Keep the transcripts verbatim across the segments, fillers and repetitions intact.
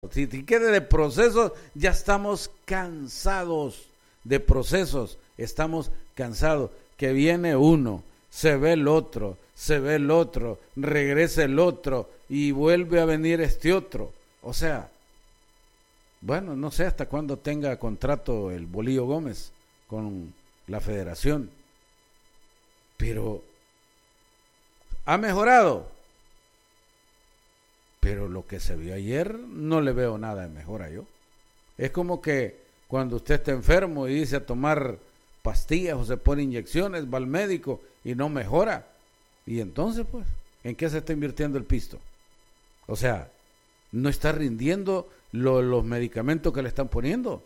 Si te quiere de procesos, ya estamos cansados de procesos, estamos cansados, que viene uno, se ve el otro, se ve el otro, regresa el otro y vuelve a venir este otro. O sea, bueno, no sé hasta cuándo tenga contrato el Bolillo Gómez con la federación, pero ha mejorado. Pero lo que se vio ayer no le veo nada de mejora yo. Es como que cuando usted está enfermo y dice a tomar pastillas o se pone inyecciones, va al médico y no mejora. Y entonces, pues, ¿en qué se está invirtiendo el pisto? O sea, no está rindiendo lo, los medicamentos que le están poniendo.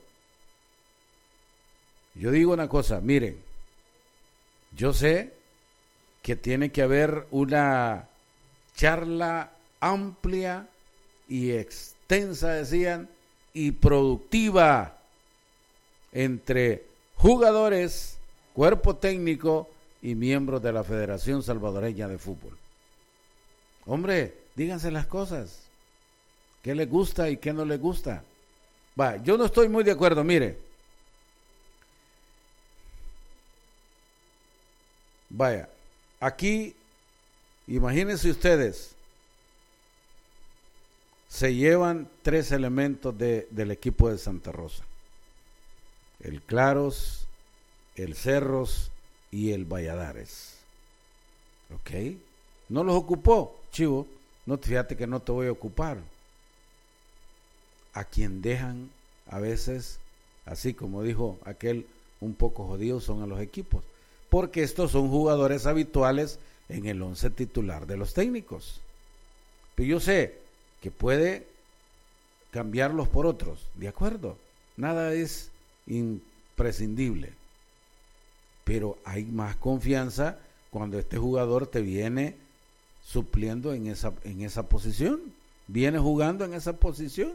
Yo digo una cosa, miren, yo sé que tiene que haber una charla amplia y extensa, decían, y productiva entre jugadores, cuerpo técnico y miembros de la Federación Salvadoreña de Fútbol. Hombre, díganse las cosas, qué les gusta y qué no les gusta. Va, yo no estoy muy de acuerdo, mire. Vaya, aquí, imagínense ustedes, se llevan tres elementos de, del equipo de Santa Rosa. El Claros, el Cerros y el Valladares. ¿Ok? No los ocupó, chivo. No, fíjate que no te voy a ocupar. A quien dejan a veces, así como dijo aquel, un poco jodido son a los equipos. Porque estos son jugadores habituales en el once titular de los técnicos. Pero yo sé que puede cambiarlos por otros, ¿de acuerdo? Nada es imprescindible, pero hay más confianza cuando este jugador te viene supliendo en esa, en esa posición, viene jugando en esa posición.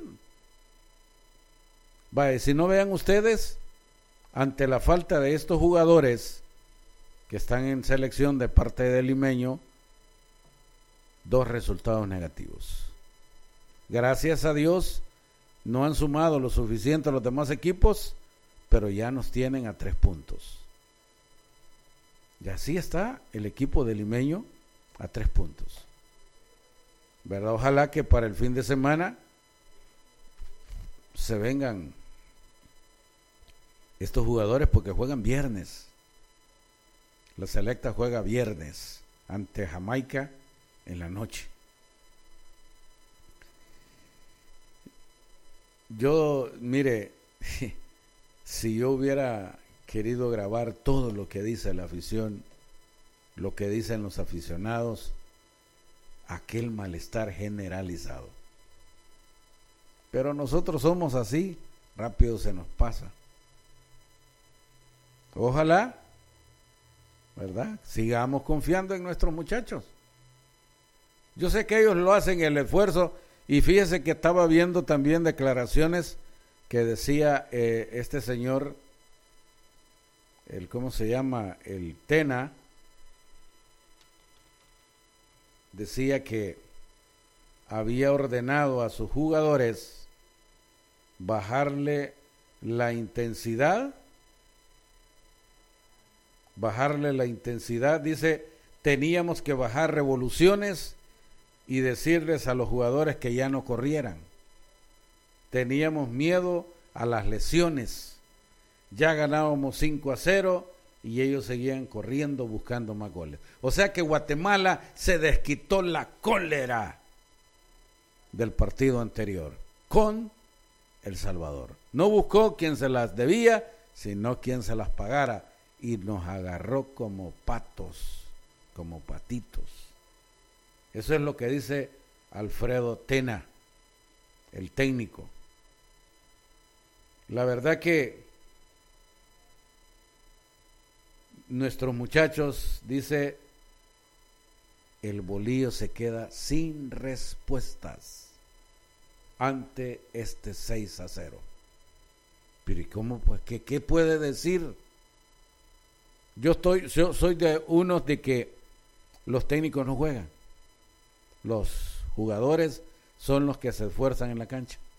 Vaya, si no, vean ustedes, ante la falta de estos jugadores que están en selección de parte del Limeño, dos resultados negativos. Gracias a Dios no han sumado lo suficiente a los demás equipos, pero ya nos tienen a tres puntos. Y así está el equipo de Limeño a tres puntos. ¿Verdad? Ojalá que para el fin de semana se vengan estos jugadores porque juegan viernes. La selecta juega viernes ante Jamaica en la noche. Yo, mire, si yo hubiera querido grabar todo lo que dice la afición, lo que dicen los aficionados, aquel malestar generalizado. Pero nosotros somos así, rápido se nos pasa. Ojalá, ¿verdad?, sigamos confiando en nuestros muchachos. Yo sé que ellos lo hacen el esfuerzo. Y fíjese que estaba viendo también declaraciones que decía eh, este señor, el ¿cómo se llama? El Tena, decía que había ordenado a sus jugadores bajarle la intensidad, bajarle la intensidad, dice, teníamos que bajar revoluciones y decirles a los jugadores que ya no corrieran. Teníamos miedo a las lesiones. Ya ganábamos cinco a cero y ellos seguían corriendo buscando más goles. O sea que Guatemala se desquitó la cólera del partido anterior con El Salvador. No buscó quien se las debía, sino quien se las pagara. Y nos agarró como patos, como patitos. Eso es lo que dice Alfredo Tena, el técnico. La verdad que nuestros muchachos, dice, el Bolillo se queda sin respuestas ante este seis a cero. Pero ¿y cómo? Pues, ¿qué, qué puede decir? Yo estoy, yo soy de unos de que los técnicos no juegan. Los jugadores son los que se esfuerzan en la cancha.